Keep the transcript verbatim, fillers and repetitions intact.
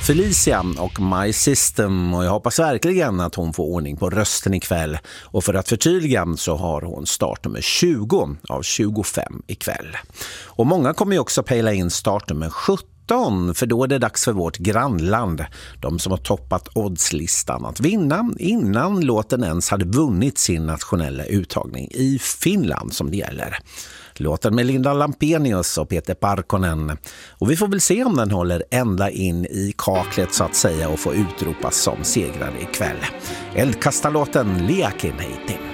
Felicia och My System, och jag hoppas verkligen att hon får ordning på rösten ikväll. Och för att förtydliga så har hon startnummer tjugo av tjugofem ikväll. Och många kommer ju också pejla in startnummer sjutton, för då är det dags för vårt grannland, de som har toppat oddslistan, att vinna innan låten ens hade vunnit sin nationella uttagning i Finland som det gäller. Låten med Linda Lampenius och Peter Parkkonen. Och vi får väl se om den håller ända in i kaklet så att säga och får utropas som segrare ikväll. Eldkastarlåten Liakin heitin.